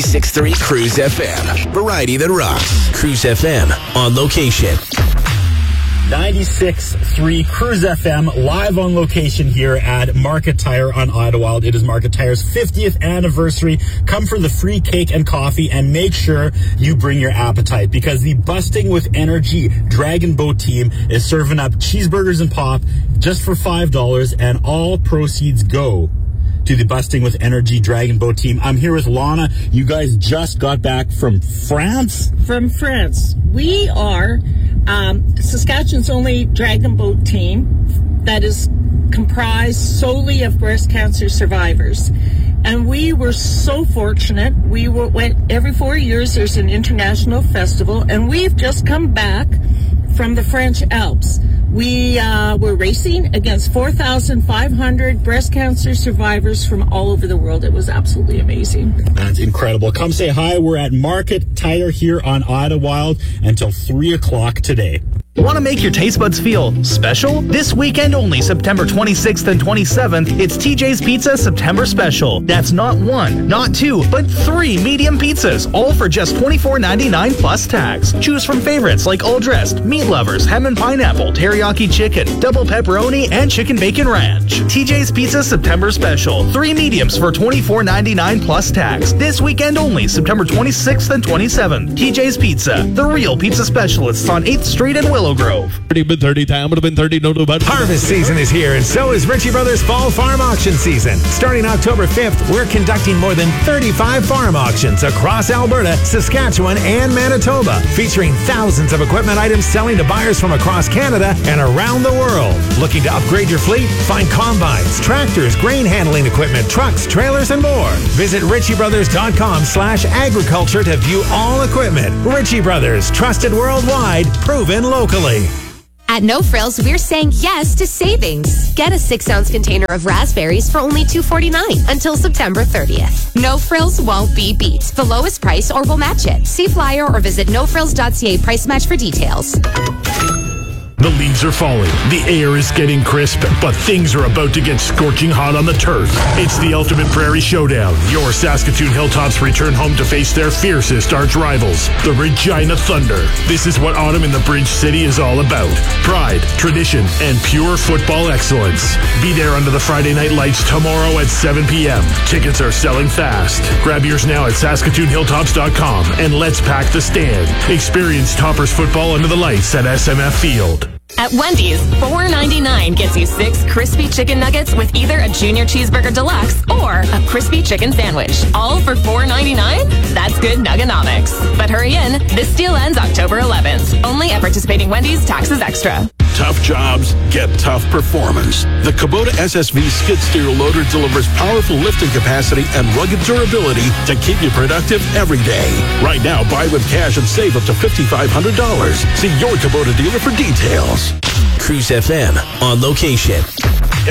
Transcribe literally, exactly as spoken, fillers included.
ninety-six point three Cruise F M. Variety that rocks. Cruise F M on location. ninety-six point three Cruise F M, live on location here at Market Tire on Idlewild. It is Market Tire's fiftieth anniversary. Come for the free cake and coffee, and make sure you bring your appetite, because the Busting with Energy Dragon Boat team is serving up cheeseburgers and pop just for five dollars, and all proceeds go to the Busting with Energy Dragon Boat team. I'm here with Lana. You guys just got back from France? From France. We are um, Saskatchewan's only Dragon Boat team that is comprised solely of breast cancer survivors. And we were so fortunate. We were, went every four years. There's an international festival, and we've just come back from the French Alps. We uh, were racing against four thousand five hundred breast cancer survivors from all over the world. It was absolutely amazing. That's incredible. Come say hi. We're at Market Tire here on Idlewild until three o'clock today. Want to make your taste buds feel special? This weekend only, September twenty-sixth and twenty-seventh, it's T J's Pizza September Special. That's not one, not two, but three medium pizzas, all for just twenty-four ninety-nine plus tax. Choose from favorites like all dressed, meat lovers, ham and pineapple, teriyaki chicken, double pepperoni, and chicken bacon ranch. T J's Pizza September Special. Three mediums for twenty-four ninety-nine plus tax. This weekend only, September twenty-sixth and twenty-seventh. T J's Pizza, the real pizza specialists on eighth Street in Willow Grove. thirty been thirty time would have been thirty no no but harvest season is here, and so is Ritchie Brothers Fall Farm Auction season. Starting October fifth, we're conducting more than thirty-five farm auctions across Alberta, Saskatchewan, and Manitoba, featuring thousands of equipment items selling to buyers from across Canada and around the world. Looking to upgrade your fleet? Find combines, tractors, grain handling equipment, trucks, trailers, and more. Visit ritchiebrothers.com slash agriculture to view all equipment. Ritchie Brothers, trusted worldwide, proven locally. At No Frills, we're saying yes to savings. Get a six-ounce container of raspberries for only two forty-nine until September thirtieth. No Frills won't be beat. The lowest price, or we'll match it. See flyer or visit no frills dot c a price match for details. The leaves are falling, the air is getting crisp, but things are about to get scorching hot on the turf. It's the Ultimate Prairie Showdown. Your Saskatoon Hilltops return home to face their fiercest arch rivals, the Regina Thunder. This is what autumn in the Bridge City is all about. Pride, tradition, and pure football excellence. Be there under the Friday night lights tomorrow at seven p.m. Tickets are selling fast. Grab yours now at saskatoon hilltops dot com, and let's pack the stand. Experience Toppers football under the lights at S M F Field. At Wendy's, four ninety-nine gets you six crispy chicken nuggets with either a junior cheeseburger deluxe or a crispy chicken sandwich. All for four ninety-nine? That's good nuggenomics. But hurry in, this deal ends October eleventh. Only at participating Wendy's, taxes extra. Tough jobs get tough performance. The Kubota S S V skid steer loader delivers powerful lifting capacity and rugged durability to keep you productive every day. Right now, buy with cash and save up to five thousand five hundred dollars. See your Kubota dealer for details. Cruise F M on location.